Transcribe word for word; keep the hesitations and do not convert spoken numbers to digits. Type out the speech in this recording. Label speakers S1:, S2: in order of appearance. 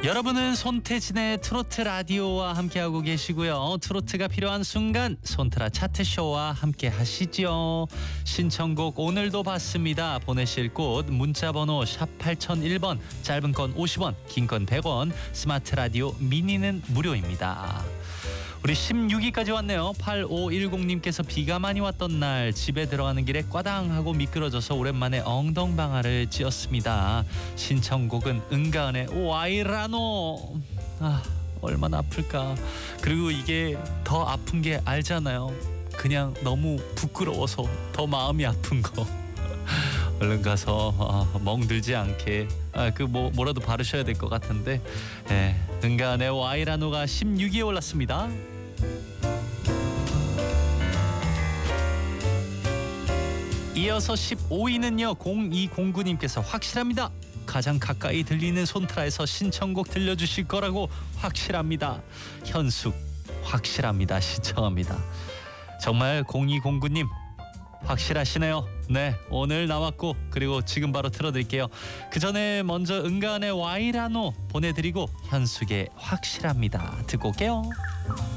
S1: 여러분은 손태진의 트로트 라디오와 함께하고 계시고요. 트로트가 필요한 순간 손트라 차트쇼와 함께 하시죠. 신청곡 오늘도 받습니다. 보내실 곳 문자번호 샵 팔공공일 번, 짧은 건 오십 원, 긴 건 백 원, 스마트 라디오 미니는 무료입니다. 우리 십육 위까지 왔네요. 팔오일공님께서 비가 많이 왔던 날 집에 들어가는 길에 꽈당하고 미끄러져서 오랜만에 엉덩방아를 찧었습니다. 신청곡은 은가은의 와이라노. 아, 얼마나 아플까. 그리고 이게 더 아픈 게 알잖아요. 그냥 너무 부끄러워서 더 마음이 아픈 거. 얼른 가서 아, 멍들지 않게 아, 그 뭐 뭐라도 바르셔야 될 것 같은데. 예, 은가은의 와이라노가 십육 위에 올랐습니다. 이어서 십오 위는요. 공이공구님께서 확실합니다. 가장 가까이 들리는 손트라에서 신청곡 들려주실 거라고 확실합니다. 현숙 확실합니다. 신청합니다. 정말 공이공구님 확실하시네요. 네, 오늘 나왔고 그리고 지금 바로 틀어드릴게요. 그 전에 먼저 은가은의 와이라노 보내드리고 현숙의 확실합니다 듣고 올게요.